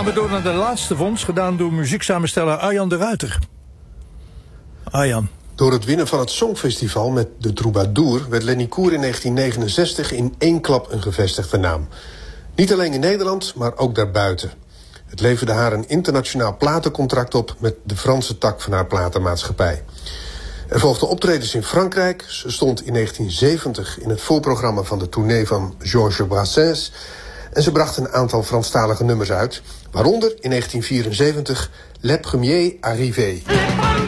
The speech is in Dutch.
gaan we door naar de laatste vondst, gedaan door muzieksamensteller Arjan de Ruiter. Arjan. Door het winnen van het Songfestival met de Troubadour werd Lenny Koer in 1969 in één klap een gevestigde naam. Niet alleen in Nederland, maar ook daarbuiten. Het leverde haar een internationaal platencontract op met de Franse tak van haar platenmaatschappij. Er volgden optredens in Frankrijk. Ze stond in 1970 in het voorprogramma van de tournee van Georges Brassens. En ze bracht een aantal Franstalige nummers uit, waaronder in 1974 Le Premier Arrivé.